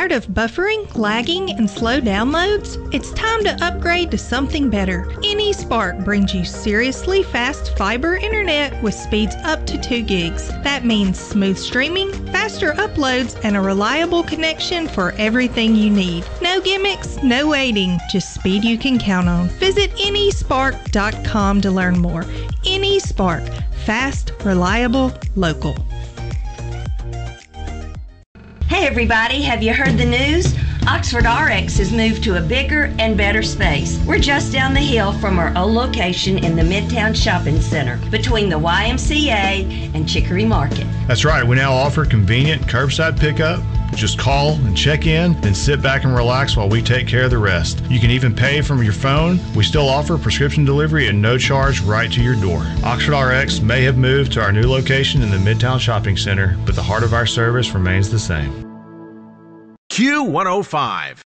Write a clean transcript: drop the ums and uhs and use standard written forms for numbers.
Tired of buffering, lagging, and slow downloads? It's time to upgrade to something better. AnySpark brings you seriously fast fiber internet with speeds up to 2 gigs. That means smooth streaming, faster uploads, and a reliable connection for everything you need. No gimmicks, no waiting, just speed you can count on. Visit AnySpark.com to learn more. AnySpark, fast, reliable, local. Hey everybody, have you heard the news? Oxford RX has moved to a bigger and better space. We're just down the hill from our old location in the Midtown Shopping Center between the YMCA and Chicory Market. That's right, we now offer convenient curbside pickup. Just call and check in, then sit back and relax while we take care of the rest. You can even pay from your phone. We still offer prescription delivery at no charge right to your door. Oxford RX may have moved to our new location in the Midtown Shopping Center, but the heart of our service remains the same. Q105.